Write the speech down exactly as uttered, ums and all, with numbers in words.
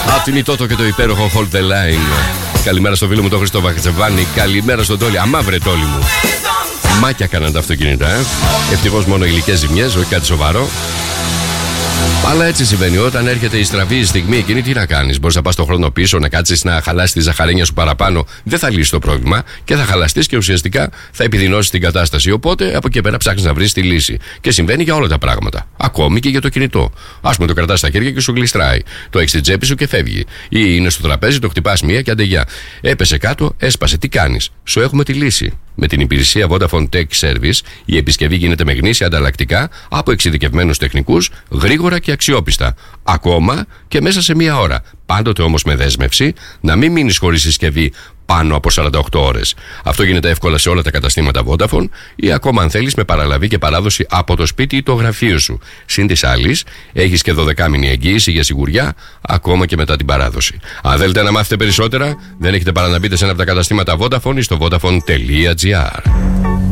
Απ' την Ιτότο και το υπέροχο Hold the Line. Καλημέρα στο φίλο μου τον Χρήστο Βαχτσεβάνη. Καλημέρα στον Τόλι. Αμά βρε Τόλι μου. Μάκια κάναν τα αυτοκίνητα, ε. Ευτυχώς μόνο υλικές ζημιές, όχι κάτι σοβαρό. Αλλά έτσι συμβαίνει. Όταν έρχεται η στραβή στιγμή εκείνη, τι να κάνεις? Μπορείς να πας τον χρόνο πίσω, να κάτσεις να χαλάσεις τη ζαχαρένια σου παραπάνω. Δεν θα λύσει το πρόβλημα και θα χαλαστείς και ουσιαστικά θα επιδεινώσεις την κατάσταση. Οπότε από εκεί πέρα ψάχνεις να βρεις τη λύση. Και συμβαίνει για όλα τα πράγματα. Ακόμη και για το κινητό. Ας πούμε, το κρατάς στα χέρια και σου γλιστράει. Το έχεις στην τσέπη σου και φεύγει. Ή είναι στο τραπέζι, το χτυπάς μία και αντεγιά. Έπεσε κάτω, έσπασε. Τι κάνεις? Σου έχουμε τη λύση. Με την υπηρεσία Vodafone Tech Service, η επισκευή γίνεται με γνήσια ανταλλακτικά από εξειδικευμένους τεχνικούς, γρήγορα και αξιόπιστα. Ακόμα και μέσα σε μία ώρα. Πάντοτε όμως με δέσμευση να μην μείνεις χωρίς συσκευή πάνω από σαράντα οκτώ ώρες. Αυτό γίνεται εύκολα σε όλα τα καταστήματα Vodafone ή ακόμα αν θέλεις με παραλαβή και παράδοση από το σπίτι ή το γραφείο σου. Συν της άλλης, έχεις και δωδεκάμηνη εγγύηση για σιγουριά ακόμα και μετά την παράδοση. Αν θέλετε να μάθετε περισσότερα, δεν έχετε παρά να μπείτε σε ένα από τα καταστήματα Vodafone ή στο vodafone τελεία gr.